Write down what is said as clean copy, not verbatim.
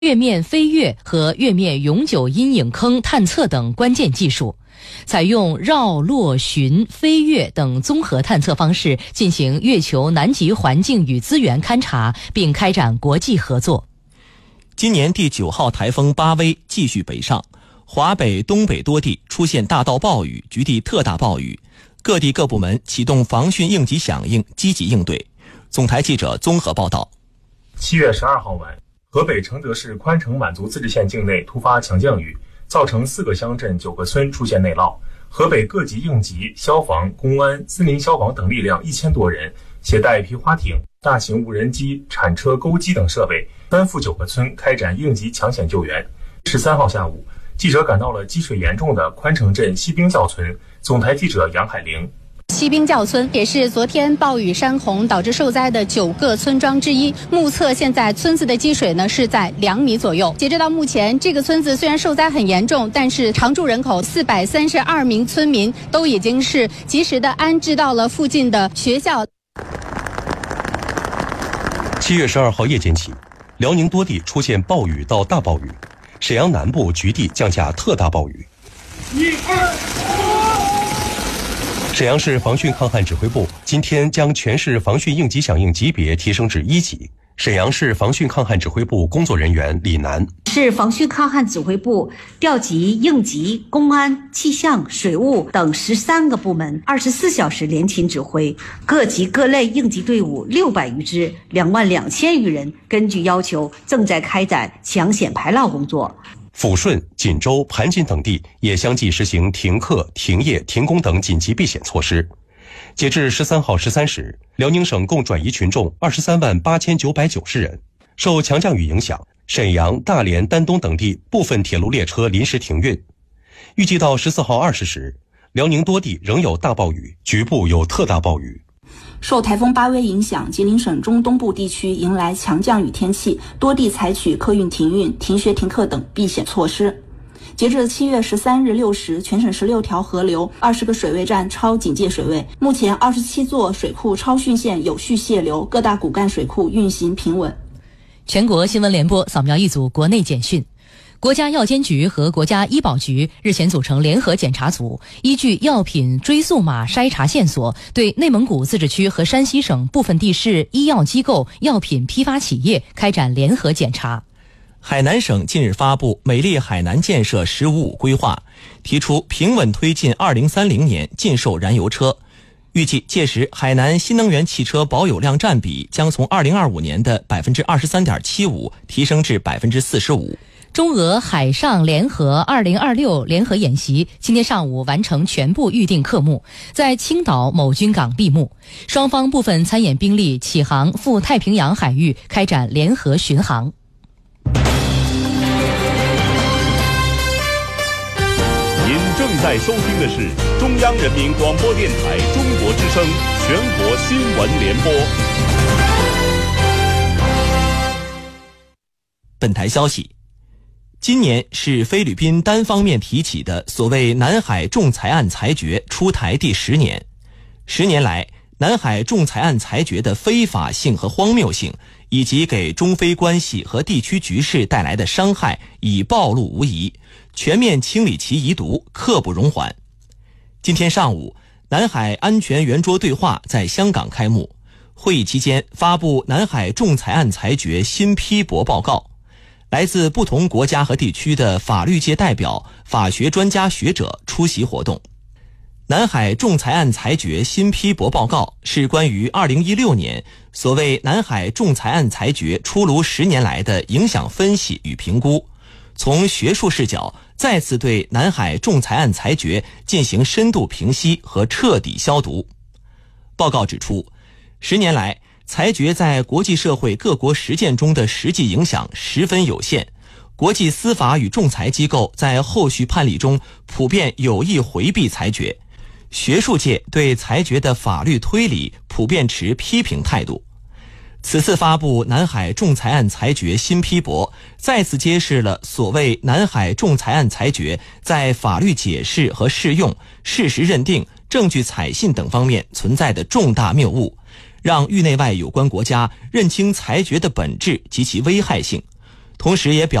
月面飞跃和月面永久阴影坑探测等关键技术，采用绕、落、巡、飞跃等综合探测方式进行月球南极环境与资源勘察，并开展国际合作。 今年第9号台风巴威继续北上，华北、东北多地出现大到暴雨、局地特大暴雨，各地各部门启动防汛应急响应，积极应对。总台记者综合报道。 7月12号晚，河北承德市宽城满族自治县境内突发强降雨，造成4个乡镇9个村出现内涝。河北各级应急、消防、公安、森林消防等力量1000多人，携带皮划艇、大型无人机、铲车、钩机等设备，奔赴9个村开展应急抢险救援。13号下午，记者赶到了积水严重的宽城镇西兵教村，总台记者杨海玲。 西兵教村也是昨天暴雨山洪导致受灾的9个村庄之一。目测现在村子的积水呢是在2米左右。截止到目前，这个村子虽然受灾很严重，但是常住人口432名村民都已经是及时的安置到了附近的学校。 7月12号夜间起，辽宁多地出现暴雨到大暴雨，沈阳南部局地降下特大暴雨。沈阳市防汛抗旱指挥部今天将全市防汛应急响应级别提升至1级。沈阳市防汛抗旱指挥部工作人员李楠： 市防汛抗旱指挥部调集应急、公安、气象、水务等13个部门，24小时联勤指挥，各级各类应急队伍600余支，22000余人，根据要求正在开展抢险排涝工作。 抚顺、锦州、盘锦等地也相继实行停课、停业、停工等紧急避险措施。截至13号13时，辽宁省共转移群众238990人。受强降雨影响，沈阳、大连、丹东等地部分铁路列车临时停运。预计到14号20时，辽宁多地仍有大暴雨，局部有特大暴雨。 受台风巴威影响，吉林省中东部地区迎来强降雨天气，多地采取客运停运、停学停课等避险措施。截至7月13日6时，全省16条河流、20个水位站超警戒水位，目前27座水库超汛线有序泄流，各大骨干水库运行平稳。 全国新闻联播扫描一组国内简讯。国家药监局和国家医保局日前组成联合检查组，依据药品追溯码筛查线索，对内蒙古自治区和山西省部分地市医药机构、药品批发企业开展联合检查。 海南省近日发布美丽海南建设“15+5”规划，提出平稳推进2030年禁售燃油车，预计届时海南新能源汽车保有量占比将从2025年的23.75%提升至45%。 中俄海上联合2026联合演习今天上午完成全部预定科目，在青岛某军港闭幕。双方部分参演兵力启航赴太平洋海域开展联合巡航。 您正在收听的是中央人民广播电台中国之声全国新闻联播。 本台消息，今年是菲律宾单方面提起的所谓南海仲裁案裁决出台第10年。10年来，南海仲裁案裁决的非法性和荒谬性，以及给中菲关系和地区局势带来的伤害已暴露无遗，全面清理其遗毒，刻不容缓。今天上午，南海安全圆桌对话在香港开幕，会议期间发布南海仲裁案裁决新批驳报告。来自不同国家和地区的法律界代表、法学专家学者出席活动。南海仲裁案裁决新批驳报告是关于2016年所谓南海仲裁案裁决出炉10年来的影响分析与评估，从学术视角再次对南海仲裁案裁决进行深度评析和彻底消毒。报告指出，10年来裁决在国际社会各国实践中的实际影响十分有限，国际司法与仲裁机构在后续判例中普遍有意回避裁决，学术界对裁决的法律推理普遍持批评态度。此次发布南海仲裁案裁决新批驳，再次揭示了所谓南海仲裁案裁决在法律解释和适用、事实认定、证据采信等方面存在的重大谬误，让域内外有关国家认清裁决的本质及其危害性， 同时也表